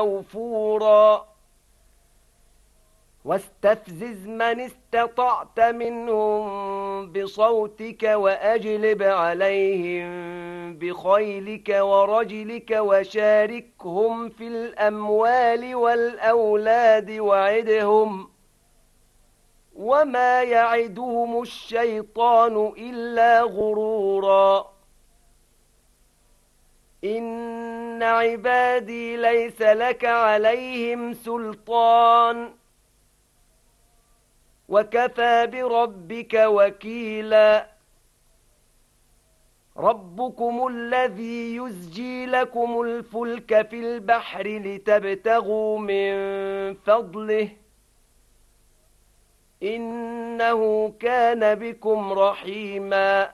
موفورا واستفزز من استطعت منهم بصوتك وأجلب عليهم بخيلك ورجلك وشاركهم في الأموال والأولاد وعدهم وما يعدهم الشيطان إلا غرورا إن عبادي ليس لك عليهم سلطان وكفى بربك وكيلا ربكم الذي يزجي لكم الفلك في البحر لتبتغوا من فضله إنه كان بكم رحيما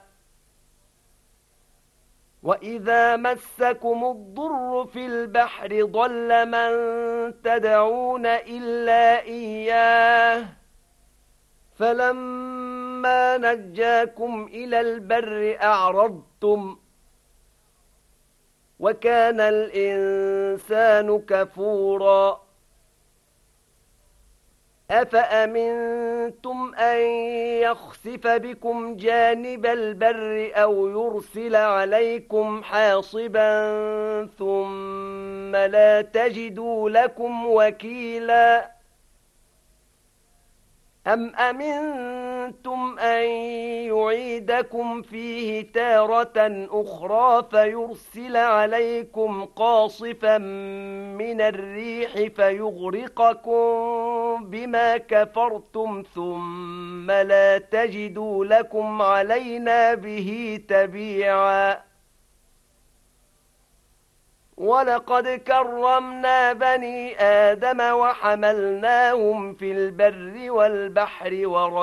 وإذا مسكم الضر في البحر ضل من تدعون إلا إياه فلما نجاكم إلى البر أعرضتم وكان الإنسان كفورا أفأمنتم أن يخسف بكم جانب البر أو يرسل عليكم حاصبا ثم لا تجدوا لكم وكيلا أم أمنتم أن يعيدكم فيه تارة أخرى فيرسل عليكم قاصفا من الريح فيغرقكم بما كفرتم ثم لا تجدوا لكم علينا به تبيعا ولقد كرمنا بني آدم وحملناهم في البر والبحر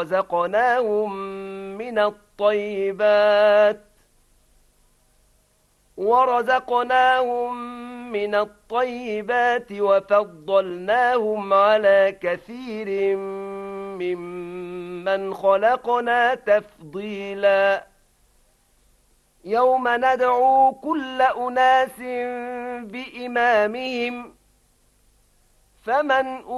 ورزقناهم من الطيبات وفضلناهم على كثير ممن خلقنا تفضيلا يوم ندعو كل أناس بإمامهم فمن